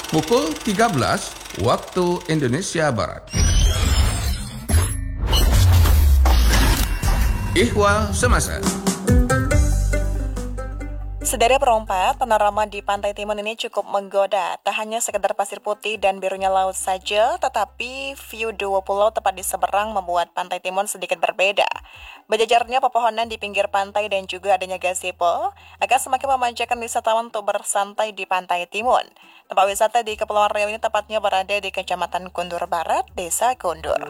pukul 13 waktu Indonesia Barat. Ihwal Semasa. Sederet perompak, panorama di Pantai Timun ini cukup menggoda. Tak hanya sekedar pasir putih dan birunya laut saja, tetapi view dua pulau tepat di seberang membuat Pantai Timun sedikit berbeda. Berjajarnya pepohonan di pinggir pantai dan juga adanya gazebo akan semakin memanjakan wisatawan untuk bersantai di Pantai Timun. Tempat wisata di Kepulauan Riau ini tepatnya berada di Kecamatan Kundur Barat, Desa Kundur.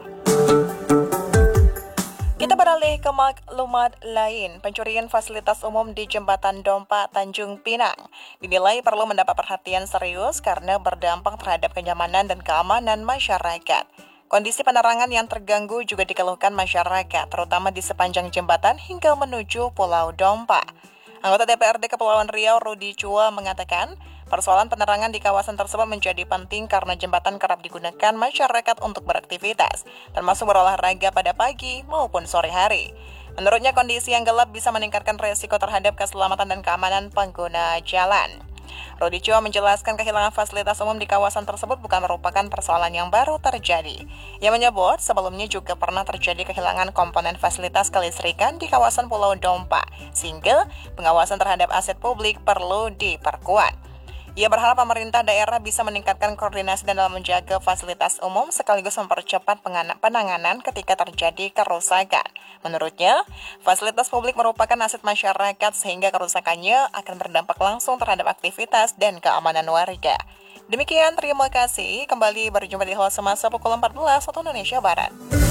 Kita beralih ke maklumat lain. Pencurian fasilitas umum di Jembatan Dompa, Tanjung Pinang dinilai perlu mendapat perhatian serius karena berdampak terhadap kenyamanan dan keamanan masyarakat. Kondisi penerangan yang terganggu juga dikeluhkan masyarakat, terutama di sepanjang jembatan hingga menuju Pulau Dompa. Anggota DPRD Kepulauan Riau, Rudi Chua, mengatakan persoalan penerangan di kawasan tersebut menjadi penting karena jembatan kerap digunakan masyarakat untuk beraktivitas, termasuk berolahraga pada pagi maupun sore hari. Menurutnya, kondisi yang gelap bisa meningkatkan resiko terhadap keselamatan dan keamanan pengguna jalan. Rudi Chua menjelaskan kehilangan fasilitas umum di kawasan tersebut bukan merupakan persoalan yang baru terjadi. Ia menyebut sebelumnya juga pernah terjadi kehilangan komponen fasilitas kelistrikan di kawasan Pulau Dompa, sehingga pengawasan terhadap aset publik perlu diperkuat. Ia berharap pemerintah daerah bisa meningkatkan koordinasi dalam menjaga fasilitas umum sekaligus mempercepat penanganan ketika terjadi kerusakan. Menurutnya, fasilitas publik merupakan aset masyarakat sehingga kerusakannya akan berdampak langsung terhadap aktivitas dan keamanan warga. Demikian, terima kasih. Kembali berjumpa di Ihwal Semasa pukul 14 waktu Indonesia Barat.